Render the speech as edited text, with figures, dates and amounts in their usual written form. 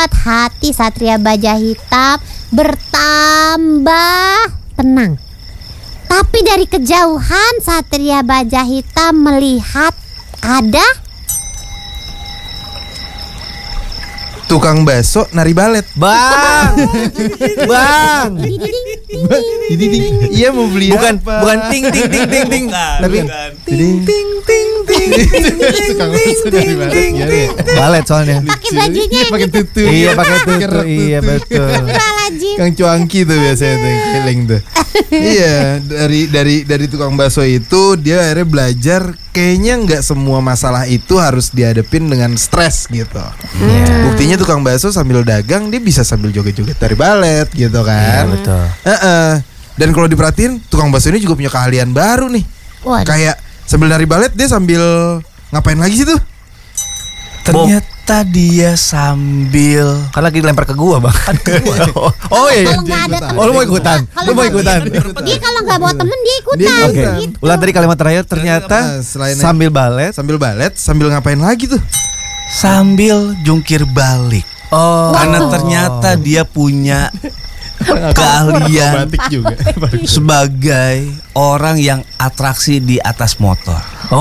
membuat hati Satria Baja Hitam bertambah tenang. Tapi dari kejauhan Satria Baja Hitam melihat ada tukang bakso nari balet. Bang. Bang. Iya mau beli Bukan apa? bukan ting ting ting ting ting. Tapi ting ting ting ting. Tukang bakso nari balet. balet soalnya. pakai bajunya yang Pakai gitu. tutu. Iya pakai tutu. Kerak Iya tutu. betul. Astagfirullahaladzim. Kang Cuangki tuh biasanya tuh yang keleng tuh. Iya, dari tukang bakso itu dia akhirnya belajar kayaknya nggak semua masalah itu harus dihadapin dengan stres gitu. Buktinya tukang bakso sambil dagang dia bisa sambil joget-joget dari balet gitu Iya kan. betul. Dan kalau diperhatiin tukang bakso ini juga punya keahlian baru nih. Waduh. Kayak sambil nari balet dia sambil ngapain lagi sih tuh? Ternyata dia sambil kan lagi lempar ke gua bang. Oh iya. Kalau nggak ada temen. Oh lu mau ikutan? Kalau Lu mau nggak- ikutan? Dia kalau nggak bawa temen dia ikutan. Dia Oke. ikutan. Gitu. Ulang tadi kalimat terakhir. Ternyata Selain sambil balet, sambil ngapain lagi tuh? Sambil jungkir balik. oh, Karena ternyata dia punya keahlian Batik juga. sebagai orang yang atraksi di atas motor.